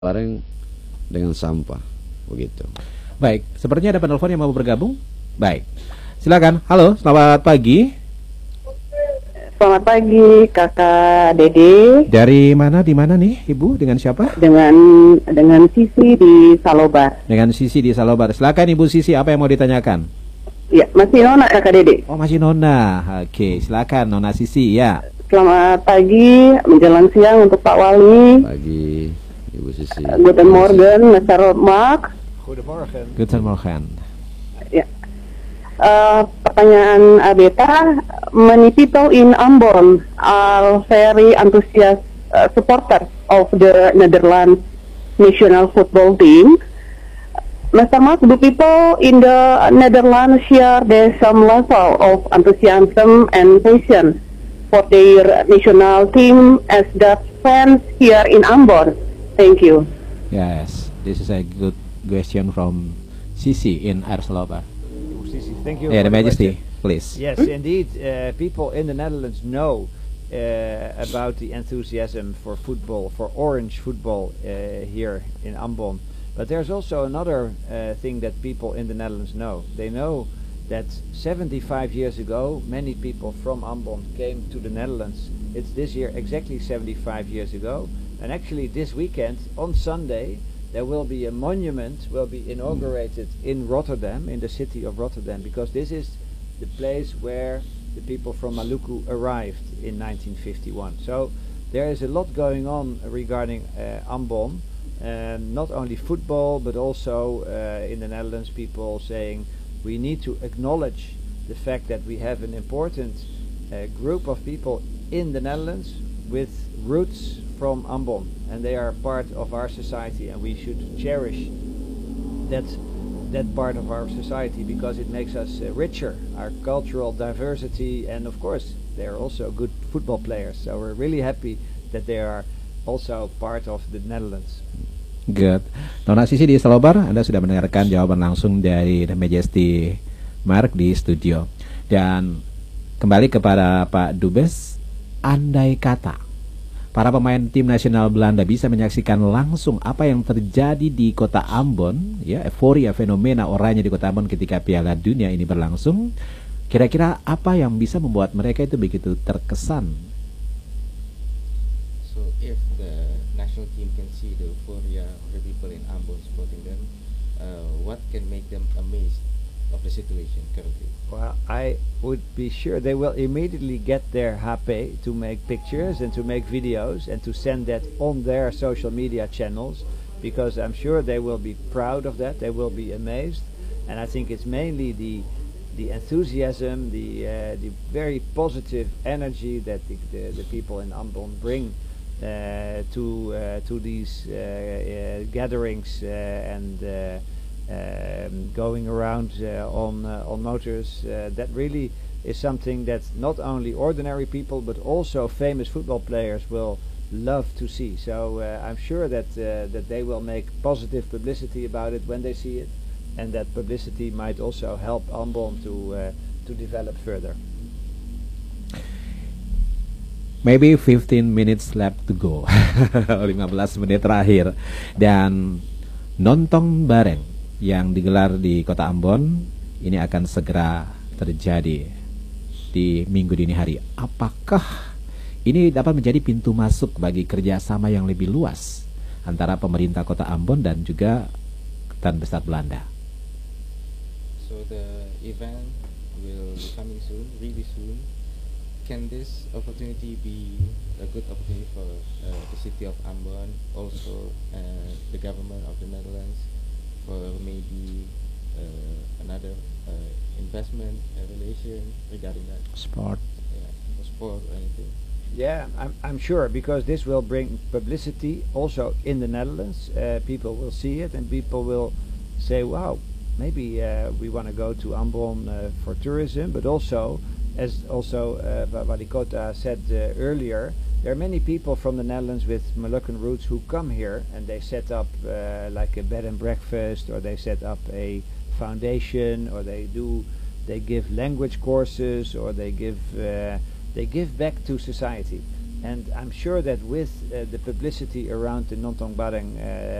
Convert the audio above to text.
bareng dengan sampah, begitu. Baik, sepertinya ada penelpon yang mau bergabung. Baik, silakan. Halo, selamat pagi. Selamat pagi, Kakak Dede. Dari mana, di mana nih, Ibu? Dengan siapa? Dengan Sisi di Salobar. Dengan Sisi di Salobar. Silakan Ibu Sisi, apa yang mau ditanyakan? Ya, masih Nona, Kakak Dede. Oh, masih Nona. Oke, silakan Nona Sisi ya. Selamat pagi, menjelang siang untuk Pak Wali. Pagi, Ibu Sisi. Guten Morgen, Mr. Mark. Goedemorgen. Guten Morgen. Ya. Pertanyaan Abeta, many people in Ambon are very enthusiastic supporters of the Netherlands national football team. Mr. Mark, do people in the Netherlands share the some level of enthusiasm and passion for their national team as the fans here in Ambon? Thank you. Yes, this is a good question from Sisi in Air Salobar. Thank you. Yeah, for the the Majesty, question. please. Yes, indeed. People in the Netherlands know about the enthusiasm for football, for orange football here in Ambon. But there's also another thing that people in the Netherlands know. They know that 75 years ago, many people from Ambon came to the Netherlands. It's this year exactly 75 years ago. And actually this weekend, on Sunday, there will be a monument will be inaugurated in Rotterdam, in the city of Rotterdam, because this is the place where the people from Maluku arrived in 1951. So there is a lot going on regarding Ambon, not only football, but also in the Netherlands, people saying we need to acknowledge the fact that we have an important group of people in the Netherlands with roots from Ambon, and they are part of our society, and we should cherish that part of our society because it makes us richer, our cultural diversity, and of course they are also good football players, so we're really happy that they are also part of the Netherlands. Good. Nona Sisi di Salobar, Anda sudah mendengarkan jawaban langsung dari The Majesty Mark di studio. Dan kembali kepada Pak Dubes, andai kata para pemain tim nasional Belanda bisa menyaksikan langsung apa yang terjadi di kota Ambon, ya, euforia fenomena oranye di kota Ambon ketika Piala Dunia ini berlangsung, kira-kira apa yang bisa membuat mereka itu begitu terkesan? So if the national team can see the euphoria of the people in Ambon supporting them, what can make them amazed of the situation currently? Well, I would be sure they will immediately get their HP to make pictures and to make videos and to send that on their social media channels, because I'm sure they will be proud of that, they will be amazed, and I think it's mainly the enthusiasm, the very positive energy that the people in Ambon bring to these gatherings and going around on motors. That really is something that not only ordinary people but also famous football players will love to see. So I'm sure that that they will make positive publicity about it when they see it, and that publicity might also help Ambon to develop further. Maybe 15 minutes left to go. 15 menit terakhir. Dan nonton bareng yang digelar di kota Ambon ini akan segera terjadi di minggu dini hari. Apakah ini dapat menjadi pintu masuk bagi kerjasama yang lebih luas antara pemerintah kota Ambon dan juga Kedutaan Besar Belanda? So the event will be coming soon, really soon. Can this opportunity be a good opportunity for the city of Ambon, also the government of the Netherlands, for maybe another investment relation regarding that? Sport. Yeah, for sport or anything. Yeah, I'm sure, because this will bring publicity also in the Netherlands. People will see it and people will say, wow, maybe we want to go to Ambon for tourism, but also, as also Wali Kota said earlier, there are many people from the Netherlands with Moluccan roots who come here and they set up like a bed and breakfast, or they set up a foundation, or they give language courses, or they give back to society. And I'm sure that with the publicity around the Nontong Bareng